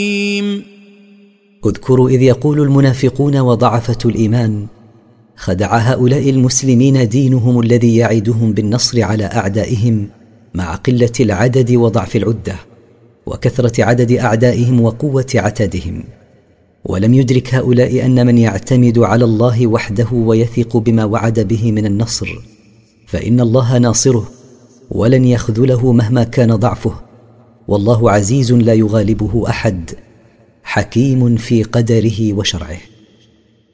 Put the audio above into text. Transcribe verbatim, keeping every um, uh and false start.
اذكروا إذ يقول المنافقون وضعفة الإيمان: خدع هؤلاء المسلمين دينهم الذي يعدهم بالنصر على أعدائهم مع قلة العدد وضعف العدة وكثرة عدد أعدائهم وقوة عتادهم. ولم يدرك هؤلاء أن من يعتمد على الله وحده ويثق بما وعد به من النصر فإن الله ناصره ولن يخذله مهما كان ضعفه، والله عزيز لا يغالبه أحد، حكيم في قدره وشرعه.